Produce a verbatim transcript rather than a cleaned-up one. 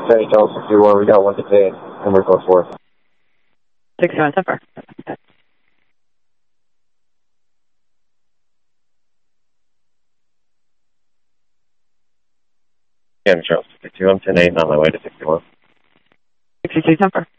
Hey, Channel sixty-one, we got one detained, and we're close four. sixty-one, ten four. Yeah, Charles sixty-two, I'm ten eight, on my way to sixty-one. sixty-two, ten four.